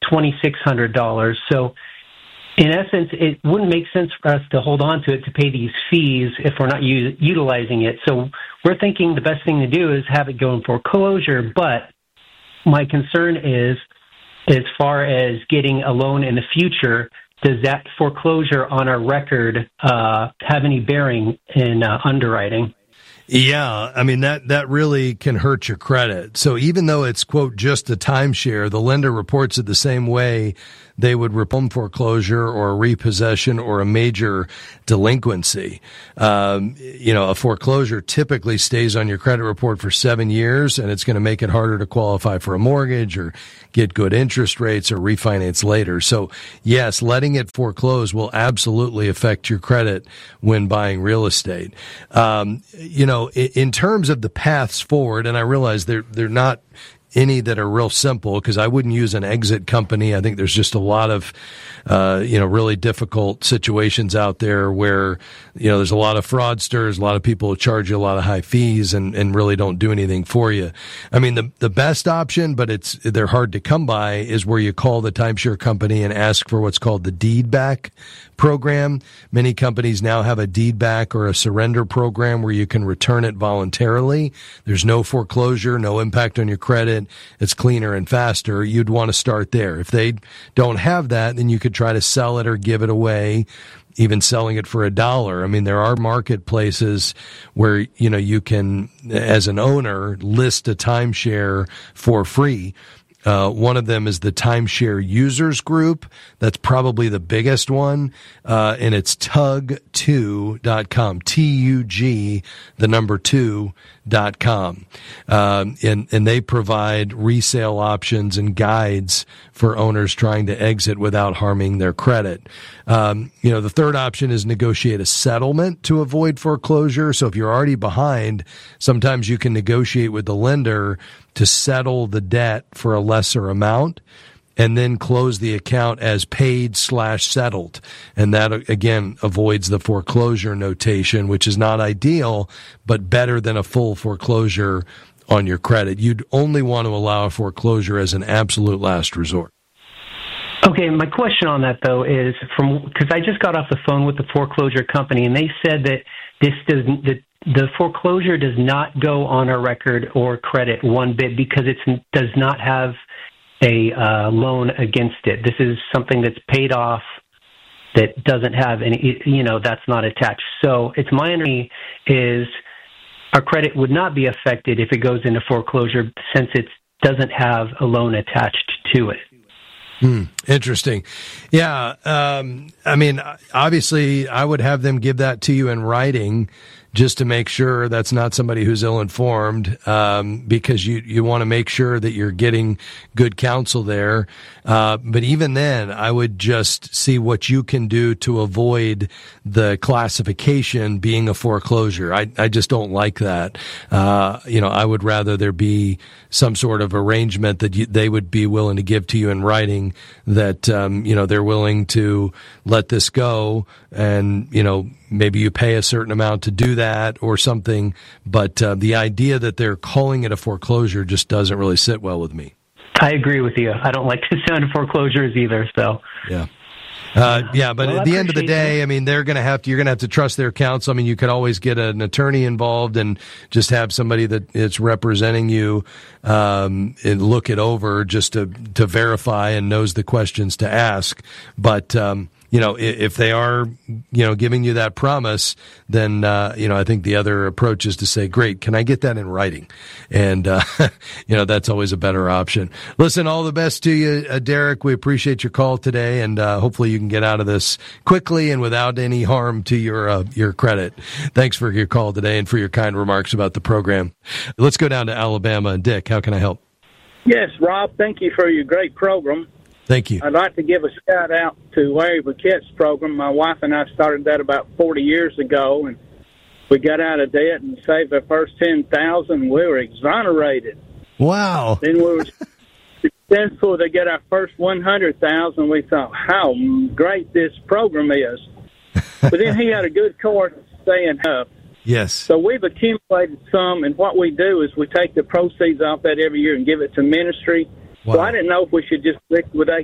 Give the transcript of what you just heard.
$2,600. So in essence, it wouldn't make sense for us to hold on to it to pay these fees if we're not utilizing it. So we're thinking the best thing to do is have it go in foreclosure. But my concern is, as far as getting a loan in the future, does that foreclosure on our record have any bearing in underwriting? Yeah, I mean, that really can hurt your credit. So even though it's, quote, just a timeshare, the lender reports it the same way they would report home foreclosure or a repossession or a major delinquency. A foreclosure typically stays on your credit report for 7 years, and it's going to make it harder to qualify for a mortgage or get good interest rates or refinance later. So yes, letting it foreclose will absolutely affect your credit when buying real estate. In terms of the paths forward, and I realize they're not any that are real simple, because I wouldn't use an exit company. I think there's just a lot of, really difficult situations out there where, there's a lot of fraudsters, a lot of people who charge you a lot of high fees and really don't do anything for you. I mean, the best option, but they're hard to come by, is where you call the timeshare company and ask for what's called the deed back program. Many companies now have a deed back or a surrender program where you can return it voluntarily. There's no foreclosure, no impact on your credit. It's cleaner and faster. You'd want to start there. If they don't have that, then you could try to sell it or give it away, even selling it for $1. I mean, there are marketplaces where, you can, as an owner, list a timeshare for free. One of them is the Timeshare Users Group. That's probably the biggest one. And it's tug2.com, TUG, the number 2.com. And they provide resale options and guides for owners trying to exit without harming their credit. The third option is negotiate a settlement to avoid foreclosure. So if you're already behind, sometimes you can negotiate with the lender to settle the debt for a lesser amount and then close the account as paid/settled. And that, again, avoids the foreclosure notation, which is not ideal, but better than a full foreclosure on your credit. You'd only want to allow a foreclosure as an absolute last resort. Okay, my question on that, though, is because I just got off the phone with the foreclosure company, and they said that the foreclosure does not go on our record or credit one bit because it does not have a loan against it. This is something that's paid off that doesn't have any, that's not attached. So it's my understanding is our credit would not be affected if it goes into foreclosure since it doesn't have a loan attached to it. Interesting. Yeah. Obviously I would have them give that to you in writing just to make sure that's not somebody who's ill-informed, because you want to make sure that you're getting good counsel there. But even then, I would just see what you can do to avoid the classification being a foreclosure. I just don't like that. I would rather there be some sort of arrangement that they would be willing to give to you in writing that, they're willing to let this go and, maybe you pay a certain amount to do that or something. But the idea that they're calling it a foreclosure just doesn't really sit well with me. I agree with you. I don't like the sound of foreclosures either. So yeah. But at the end of the day, you're going to have to trust their counsel. I mean, you could always get an attorney involved and just have somebody that is representing you, and look it over just to verify and knows the questions to ask. But, if they are, giving you that promise, then, I think the other approach is to say, great, can I get that in writing? And, that's always a better option. Listen, all the best to you, Derek. We appreciate your call today, and hopefully you can get out of this quickly and without any harm to your credit. Thanks for your call today and for your kind remarks about the program. Let's go down to Alabama. And Dick, how can I help? Yes, Rob, thank you for your great program. Thank you. I'd like to give a shout out to Larry Burkett's program. My wife and I started that about 40 years ago, and we got out of debt and saved the first $10,000. We were exonerated. Wow. Then we were successful to get our first $100,000. We thought how great this program is. But then he had a good course staying up. Yes. So we've accumulated some, and what we do is we take the proceeds off that every year and give it to ministry. Wow. So I didn't know if we should just liquidate